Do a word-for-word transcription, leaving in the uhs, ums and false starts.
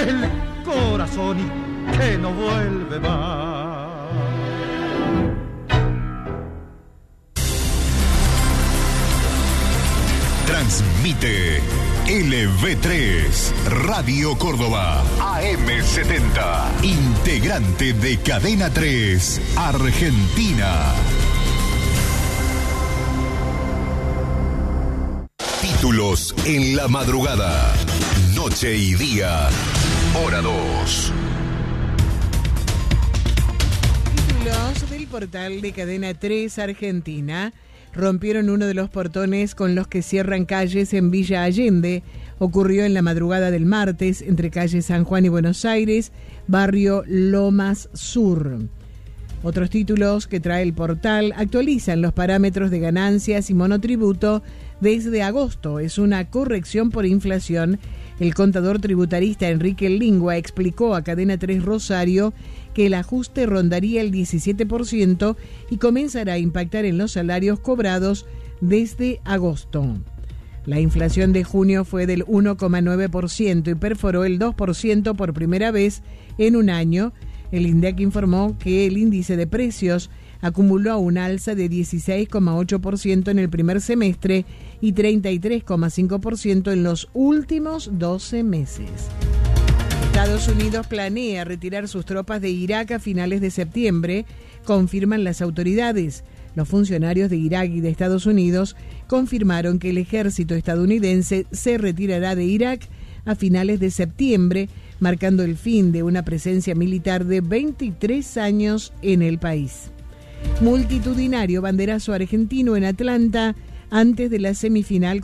el corazón que no vuelve más. Transmite L V tres, Radio Córdoba, A M setenta, integrante de Cadena tres, Argentina. Títulos en la madrugada, noche y día, hora dos. Títulos del portal de Cadena tres, Argentina. Rompieron uno de los portones con los que cierran calles en Villa Allende. Ocurrió en la madrugada del martes entre calle San Juan y Buenos Aires, barrio Lomas Sur. Otros títulos que trae el portal actualizan los parámetros de ganancias y monotributo desde agosto. Es una corrección por inflación. El contador tributarista Enrique Lingua explicó a Cadena tres Rosario que el ajuste rondaría el diecisiete por ciento y comenzará a impactar en los salarios cobrados desde agosto. La inflación de junio fue del uno coma nueve por ciento y perforó el dos por ciento por primera vez en un año. El INDEC informó que el índice de precios acumuló un alza de dieciséis coma ocho por ciento en el primer semestre y treinta y tres coma cinco por ciento en los últimos doce meses. Estados Unidos planea retirar sus tropas de Irak a finales de septiembre, confirman las autoridades. Los funcionarios de Irak y de Estados Unidos confirmaron que el ejército estadounidense se retirará de Irak a finales de septiembre, marcando el fin de una presencia militar de veintitrés años en el país. Multitudinario banderazo argentino en Atlanta antes de la semifinal